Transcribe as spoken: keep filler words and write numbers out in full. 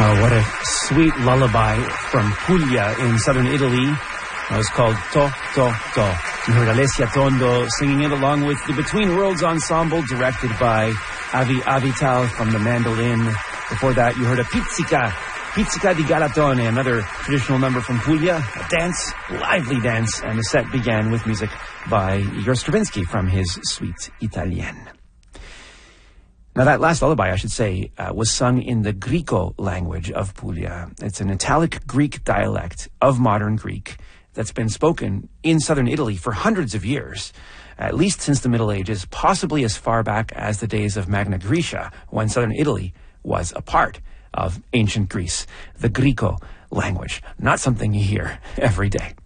Oh, what a sweet lullaby from Puglia in southern Italy. It was called To, To, To. You heard Alessia Tondo singing it along with the Between Worlds Ensemble, directed by Avi Avital from the mandolin. Before that, you heard a Pizzica, Pizzica di Galatone, another traditional number from Puglia, a dance, lively dance, and the set began with music by Igor Stravinsky from his Suite Italienne. Now, that last lullaby, I should say, uh, was sung in the Grico language of Puglia. It's an Italic Greek dialect of modern Greek that's been spoken in southern Italy for hundreds of years, at least since the Middle Ages, possibly as far back as the days of Magna Graecia, when southern Italy was a part of ancient Greece. The Grico language, not something you hear every day.